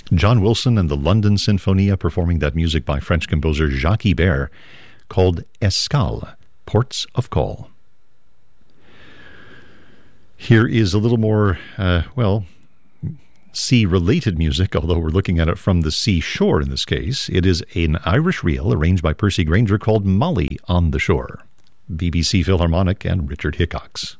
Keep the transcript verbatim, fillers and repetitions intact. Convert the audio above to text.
John Wilson and the London Sinfonia performing that music by French composer Jacques Ibert called Escale, Ports of Call. Here is a little more, uh, well, sea-related music, although we're looking at it from the seashore in this case. It is an Irish reel arranged by Percy Grainger called Molly on the Shore. B B C Philharmonic and Richard Hickox.